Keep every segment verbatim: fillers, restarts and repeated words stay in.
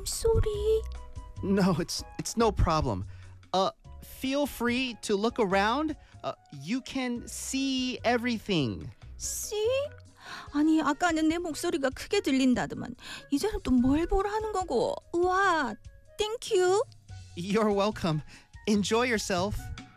I'm sorry. No, it's it's no problem. Uh, feel free to look around. Uh, you can see everything. See? 아니 아까는 내 목소리가 크게 들린다더만 이제는 또 뭘 보라는 거고. 우와, thank you. You're welcome. Enjoy yourself.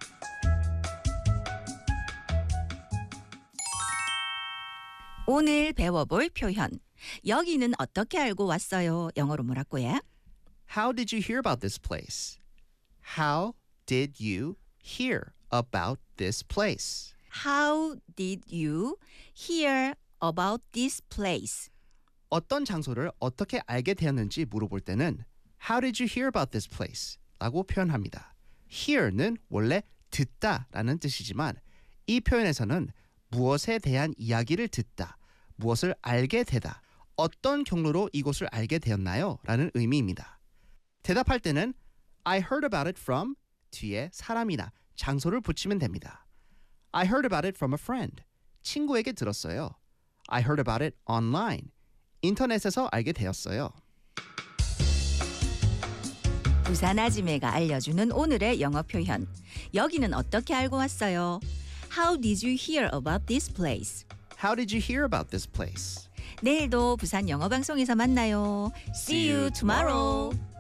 오늘 배워볼 표현. 여기는 어떻게 알고 왔어요? 영어로 뭐라고요? How did you hear about this place? How did you hear about this place? How did you hear about this place? 어떤 장소를 어떻게 알게 되었는지 물어볼 때는 How did you hear about this place? 라고 표현합니다. Hear는 원래 듣다라는 뜻이지만 이 표현에서는 무엇에 대한 이야기를 듣다, 무엇을 알게 되다, 어떤 경로로 이곳을 알게 되었나요? 라는 의미입니다. 대답할 때는 I heard about it from 뒤에 사람이나 장소를 붙이면 됩니다. I heard about it from a friend. 친구에게 들었어요. I heard about it online. 인터넷에서 알게 되었어요. 부산 아지매가 알려주는 오늘의 영어 표현. 여기는 어떻게 알고 왔어요? How did you hear about this place? How did you hear about this place? 내일도 부산 영어 방송에서 만나요. See you tomorrow.